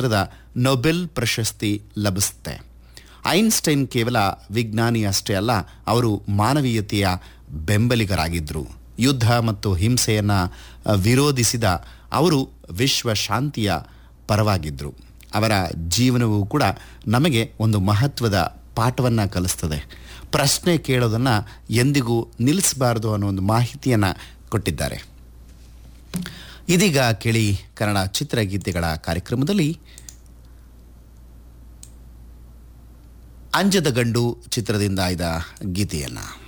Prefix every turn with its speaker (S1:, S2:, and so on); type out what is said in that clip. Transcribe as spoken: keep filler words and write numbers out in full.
S1: ಶಾಸ್ತ್ರದ ನೊಬೆಲ್ ಪ್ರಶಸ್ತಿ ಲಭಿಸುತ್ತೆ. ಐನ್ಸ್ಟೈನ್ ಕೇವಲ ವಿಜ್ಞಾನಿ ಅಷ್ಟೇ ಅಲ್ಲ, ಅವರು ಮಾನವೀಯತೆಯ ಬೆಂಬಲಿಗರಾಗಿದ್ದರು. ಯುದ್ಧ ಮತ್ತು ಹಿಂಸೆಯನ್ನು ವಿರೋಧಿಸಿದ ಅವರು ವಿಶ್ವ ಶಾಂತಿಯ ಪರವಾಗಿದ್ದರು. ಅವರ ಜೀವನವೂ ಕೂಡ ನಮಗೆ ಒಂದು ಮಹತ್ವದ ಪಾಠವನ್ನು ಕಲಿಸ್ತದೆ. ಪ್ರಶ್ನೆ ಕೇಳೋದನ್ನು ಎಂದಿಗೂ ನಿಲ್ಲಿಸಬಾರದು ಅನ್ನೋ ಒಂದು ಮಾಹಿತಿಯನ್ನು ಕೊಟ್ಟಿದ್ದಾರೆ. ಇದೀಗ ಕೇಳಿ ಕನ್ನಡ ಚಿತ್ರಗೀತೆಗಳ ಕಾರ್ಯಕ್ರಮದಲ್ಲಿ ಅಂಜದ ಗಂಡು ಚಿತ್ರದಿಂದ ಆಯ್ದ ಗೀತೆಯನ್ನು.